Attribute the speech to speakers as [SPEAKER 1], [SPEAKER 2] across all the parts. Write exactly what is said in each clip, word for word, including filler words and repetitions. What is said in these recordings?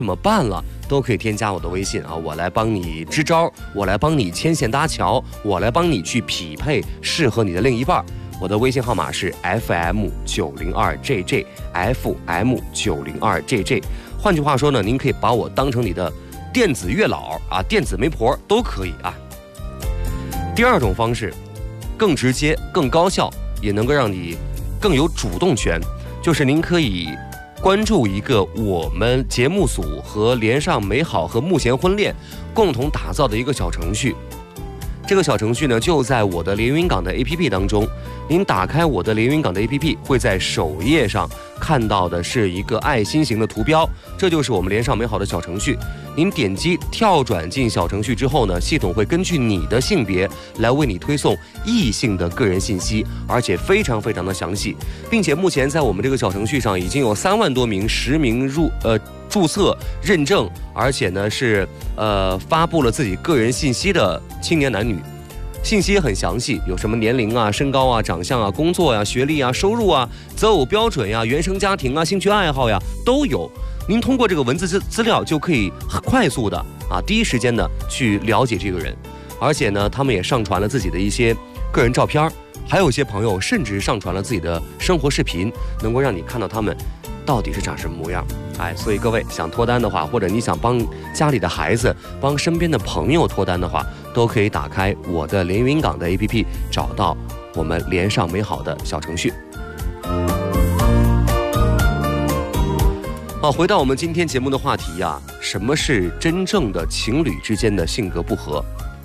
[SPEAKER 1] 怎么办了，都可以添加我的微信啊，我来帮你支招，我来帮你牵线搭桥，我来帮你去匹配适合你的另一半。我的微信号码是 F M 九零二 J J F M 九零二 J J。换句话说呢，您可以把我当成你的电子月老啊，电子媒婆都可以啊。第二种方式，更直接、更高效，也能够让你更有主动权，就是您可以关注一个我们节目组和连上美好和慕贤婚恋共同打造的一个小程序。这个小程序呢，就在我的连云港的 A P P 当中。您打开我的连云港的 A P P， 会在首页上看到的是一个爱心形的图标，这就是我们连上美好的小程序。您点击跳转进小程序之后呢，系统会根据你的性别来为你推送异性的个人信息，而且非常非常的详细，并且目前在我们这个小程序上已经有三万多名实名入呃注册认证，而且呢是呃发布了自己个人信息的青年男女。信息也很详细，有什么年龄啊、身高啊、长相啊、工作呀、学历啊、收入啊、择偶标准呀、原生家庭啊、兴趣爱好呀都有。您通过这个文字资资料就可以快速的啊，第一时间的去了解这个人，而且呢，他们也上传了自己的一些个人照片，还有一些朋友甚至上传了自己的生活视频，能够让你看到他们到底是长什么模样。哎，所以各位想脱单的话，或者你想帮家里的孩子、帮身边的朋友脱单的话，都可以打开我的连云港的 A P P， 找到我们连上美好的小程序。好，回到我们今天节目的话题呀、啊，什么是真正的情侣之间的性格不合？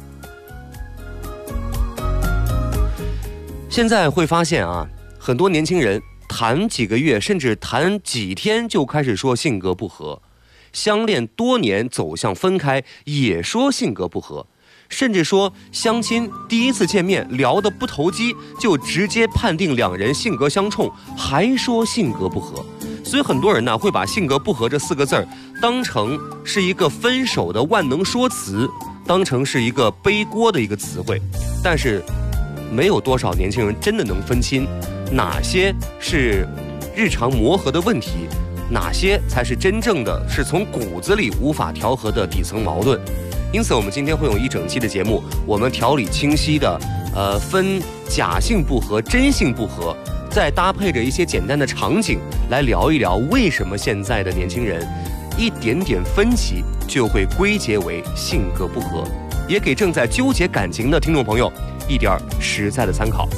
[SPEAKER 1] 现在会发现啊，很多年轻人谈几个月，甚至谈几天就开始说性格不合，相恋多年走向分开也说性格不合，甚至说相亲第一次见面聊得不投机，就直接判定两人性格相冲，还说性格不合。所以很多人呢会把性格不合这四个字儿当成是一个分手的万能说辞，当成是一个背锅的一个词汇，但是没有多少年轻人真的能分清哪些是日常磨合的问题，哪些才是真正的是从骨子里无法调和的底层矛盾。因此我们今天会用一整期的节目，我们条理清晰的呃分假性不合、真性不合，再搭配着一些简单的场景来聊一聊为什么现在的年轻人一点点分歧就会归结为性格不合，也给正在纠结感情的听众朋友一点实在的参考。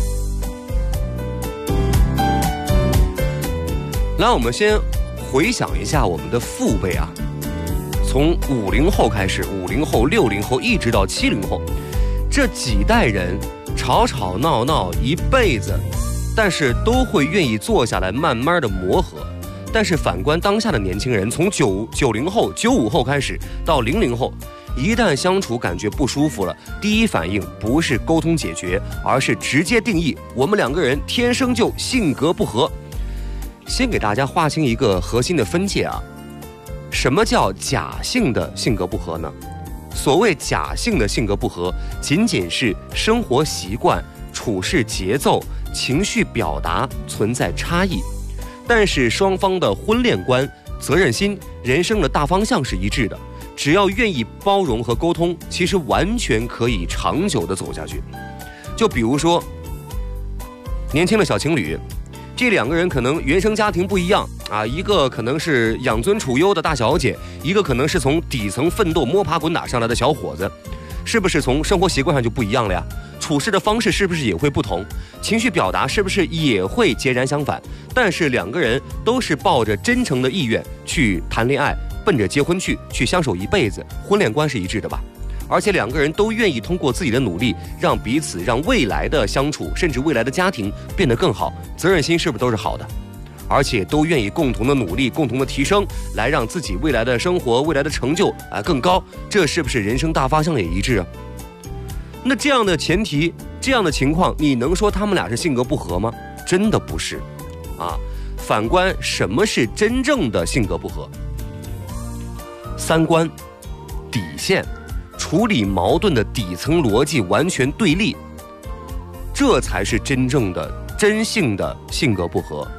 [SPEAKER 1] 来，我们先回想一下我们的父辈啊，从五零后开始，五零后、六零后一直到七零后，这几代人吵吵闹闹一辈子，但是都会愿意坐下来慢慢的磨合。但是反观当下的年轻人，从九九零后、九五后开始到零零后，一旦相处感觉不舒服了，第一反应不是沟通解决，而是直接定义我们两个人天生就性格不合。先给大家划清一个核心的分界啊，什么叫假性的性格不合呢？所谓假性的性格不合，仅仅是生活习惯、处事节奏、情绪表达存在差异，但是双方的婚恋观、责任心、人生的大方向是一致的。只要愿意包容和沟通，其实完全可以长久的走下去。就比如说，年轻的小情侣，这两个人可能原生家庭不一样啊，一个可能是养尊处优的大小姐，一个可能是从底层奋斗摸爬滚打上来的小伙子，是不是从生活习惯上就不一样了呀？处事的方式是不是也会不同？情绪表达是不是也会截然相反？但是两个人都是抱着真诚的意愿去谈恋爱，奔着结婚去，去相守一辈子，婚恋观是一致的吧？而且两个人都愿意通过自己的努力，让彼此、让未来的相处，甚至未来的家庭变得更好，责任心是不是都是好的？而且都愿意共同的努力、共同的提升，来让自己未来的生活、未来的成就啊、呃、更高，这是不是人生大方向也一致啊？那这样的前提、这样的情况，你能说他们俩是性格不合吗？真的不是啊。反观什么是真正的性格不合？三观、底线、处理矛盾的底层逻辑完全对立，这才是真正的真性的性格不合。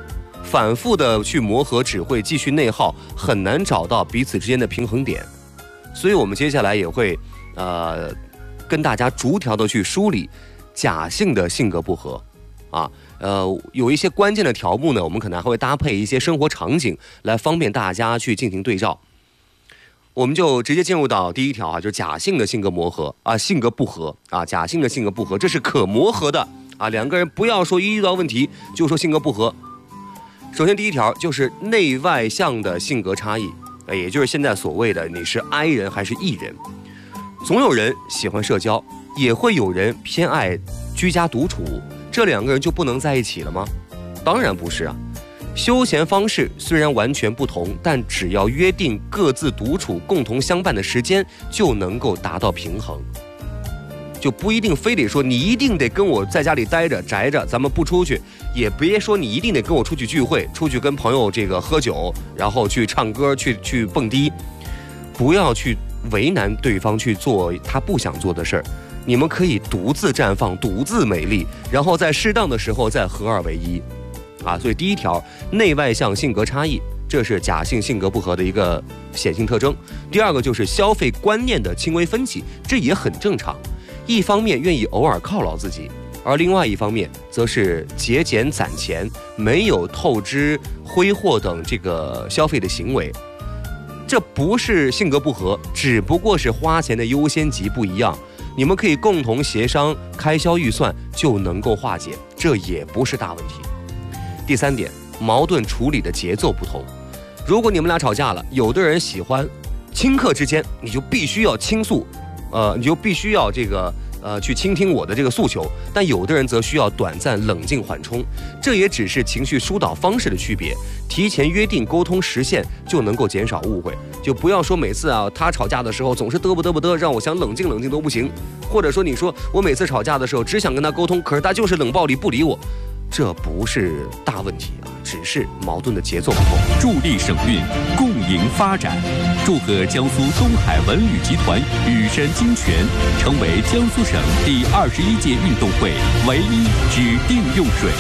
[SPEAKER 1] 反复的去磨合，只会继续内耗，很难找到彼此之间的平衡点。所以我们接下来也会呃跟大家逐条的去梳理假性的性格不合啊，呃有一些关键的条目呢，我们可能还会搭配一些生活场景来方便大家去进行对照。我们就直接进入到第一条啊，就是假性的性格磨合啊，性格不合啊，假性的性格不合，这是可磨合的啊，两个人不要说一遇到问题就说性格不合。首先第一条就是内外向的性格差异，也就是现在所谓的你是 I 人还是 E 人。总有人喜欢社交，也会有人偏爱居家独处，这两个人就不能在一起了吗？当然不是啊。休闲方式虽然完全不同，但只要约定各自独处、共同相伴的时间，就能够达到平衡。就不一定非得说你一定得跟我在家里待着宅着，咱们不出去，也别说你一定得跟我出去聚会，出去跟朋友这个喝酒，然后去唱歌，去去蹦迪，不要去为难对方去做他不想做的事儿。你们可以独自绽放，独自美丽，然后在适当的时候再合二为一。啊，所以第一条，内外向性格差异，这是假性性格不合的一个显性特征。第二个就是消费观念的轻微分歧，这也很正常。一方面愿意偶尔犒劳自己，而另外一方面则是节俭攒钱，没有透支挥霍等这个消费的行为。这不是性格不合，只不过是花钱的优先级不一样。你们可以共同协商开销预算，就能够化解，这也不是大问题。第三点，矛盾处理的节奏不同。如果你们俩吵架了，有的人喜欢顷刻之间你就必须要倾诉，呃，你就必须要这个呃去倾听我的这个诉求，但有的人则需要短暂冷静缓冲，这也只是情绪疏导方式的区别。提前约定沟通时限，就能够减少误会。就不要说每次啊他吵架的时候总是嘚不嘚不嘚，让我想冷静冷静都不行，或者说你说我每次吵架的时候只想跟他沟通，可是他就是冷暴力不理我。这不是大问题啊，只是矛盾的节奏不同。
[SPEAKER 2] 助力省运，共赢发展。祝贺江苏东海文旅集团雨山金泉成为江苏省第二十一届运动会唯一指定用水。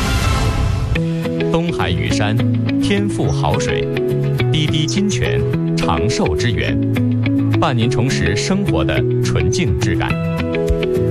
[SPEAKER 2] 东海雨山，天赋好水；滴滴金泉，长寿之源，伴您重拾生活的纯净质感。